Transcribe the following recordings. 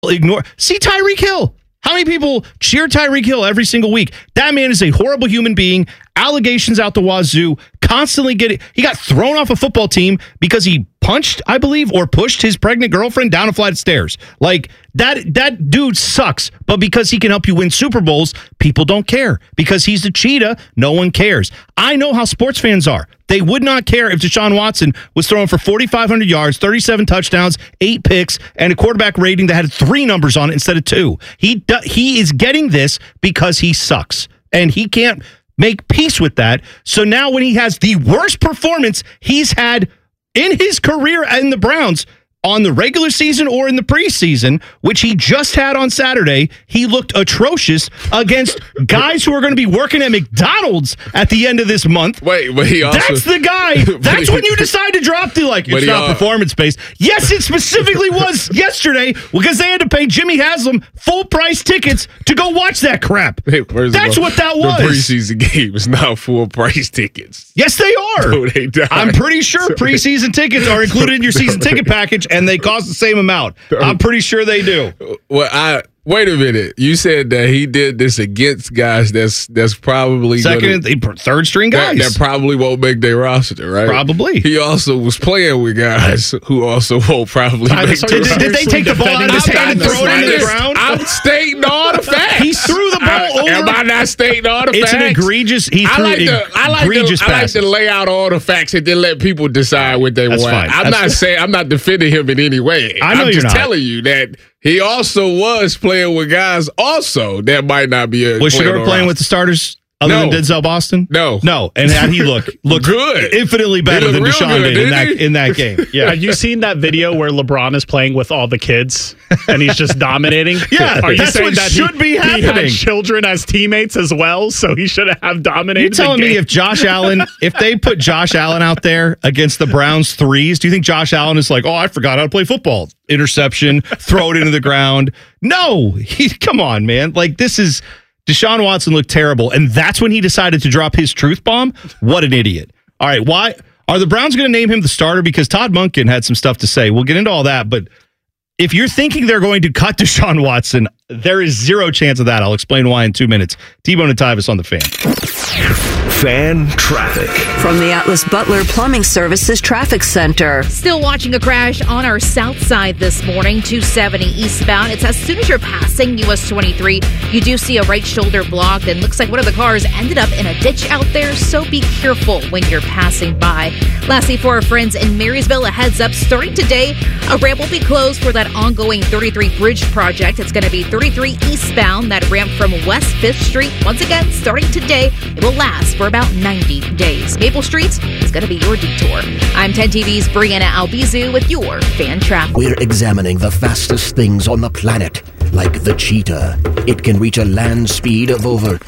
ignore. See Tyreek Hill. How many people cheer Tyreek Hill every single week? That man is a horrible human being. Allegations out the wazoo. Constantly he got thrown off a football team because he punched, I believe, or pushed his pregnant girlfriend down a flight of stairs. Like, that dude sucks. But because he can help you win Super Bowls, people don't care. Because he's the cheetah, no one cares. I know how sports fans are. They would not care if Deshaun Watson was throwing for 4,500 yards, 37 touchdowns, 8 picks, and a quarterback rating that had 3 numbers on it instead of 2. He is getting this because he sucks. And he can't make peace with that. So now when he has the worst performance he's had in his career in the Browns on the regular season or in the preseason, which he just had on Saturday, he looked atrocious against guys who are going to be working at McDonald's at the end of this month. Wait, but he also... That's the guy. That's when you decide to drop the, it's not performance-based. Yes, it specifically was yesterday because they had to pay Jimmy Haslam full-price tickets to go watch that crap. That's what that was. The preseason game is not full-price tickets. Yes, they are. No, they don't. I'm pretty sure preseason tickets are included in your season ticket package, and they cost the same amount. I'm pretty sure they do. Well, wait a minute. You said that he did this against guys that's probably third string guys that probably won't make their roster, right? Probably. He also was playing with guys who also won't probably make their roster. Did they take the ball out of his hand and throw it into the ground? I'm stating all the facts. He threw the ball over. Am I not stating all the facts? It's an egregious. I like to lay out all the facts and then let people decide what they want. Fine. I'm not defending him in any way. I'm just telling you that he also was playing with guys also that might not be Was Shedeur playing with the starters other than Denzel Boston? No. And how'd he look? Looked good. Infinitely better than Deshaun did in that game. Yeah. Have you seen that video where LeBron is playing with all the kids and he's just dominating? Yeah. Are you that's saying what that should be happening. He had children as teammates as well, so he should have dominated. You're telling me if they put Josh Allen out there against the Browns threes, do you think Josh Allen is like, I forgot how to play football? Interception, throw it into the ground. No. Come on, man. This is... Deshaun Watson looked terrible, and that's when he decided to drop his truth bomb. What an idiot. All right, why are the Browns going to name him the starter? Because Todd Monken had some stuff to say. We'll get into all that, but if you're thinking they're going to cut Deshaun Watson, there is zero chance of that. I'll explain why in 2 minutes. T-Bone and Tyvis on the Fan. Fan traffic. From the Atlas Butler Plumbing Services Traffic Center. Still watching a crash on our south side this morning, 270 eastbound. It's as soon as you're passing US 23, you do see a right shoulder blocked, and looks like one of the cars ended up in a ditch out there, so be careful when you're passing by. Lastly, for our friends in Marysville, a heads up, starting today, a ramp will be closed for that ongoing 33 bridge project. It's going to be 33 eastbound, that ramp from West 5th Street. Once again, starting today, it will last for about 90 days. Maple Street is going to be your detour. I'm 10 TV's Brianna Albizu with your Fan Traffic. We're examining the fastest things on the planet, like the cheetah. It can reach a land speed of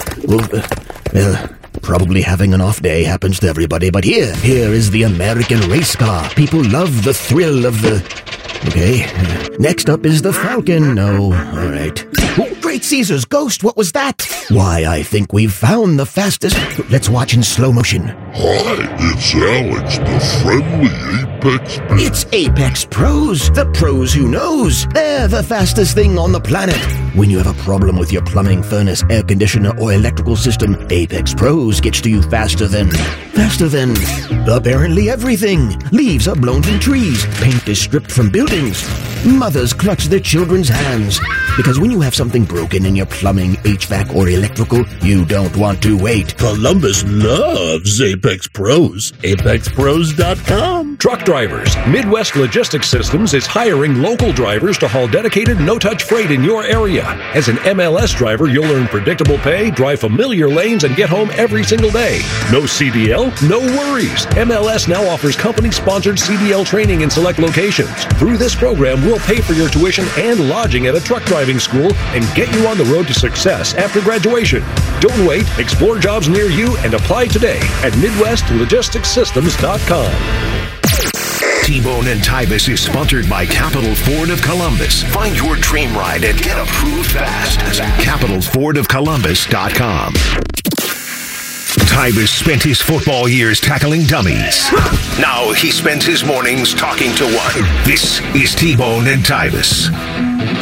probably having an off day happens to everybody, but here is the American race car. People love the thrill of the... Okay, next up is the Falcon. No, all right. Oh, Great Caesar's ghost, what was that? Why, I think we've found the fastest... Let's watch in slow motion. Hi, it's Alex, the friendly Apex Pro. It's Apex Pros, the pros who knows. They're the fastest thing on the planet. When you have a problem with your plumbing, furnace, air conditioner, or electrical system, Apex Pros gets to you faster than apparently everything. Leaves are blown from trees. Paint is stripped from buildings. Mothers clutch their children's hands. Because when you have something broken in your plumbing, HVAC, or electrical, you don't want to wait. Columbus loves Apex Pros. ApexPros.com. Truck drivers. Midwest Logistics Systems is hiring local drivers to haul dedicated, no-touch freight in your area. As an MLS driver, you'll earn predictable pay, drive familiar lanes, and get home every single day. No CDL? No worries. MLS now offers company-sponsored CDL training in select locations. Through this program, we'll pay for your tuition and lodging at a truck driving school and get you on the road to success after graduation. Don't wait. Explore jobs near you and apply today at MidwestLogisticsSystems.com. T-Bone and Tyvis is sponsored by Capital Ford of Columbus. Find your dream ride and get approved fast. CapitalFordOfColumbus.com. Tyvis spent his football years tackling dummies. Now he spends his mornings talking to one. This is T-Bone and Tyvis.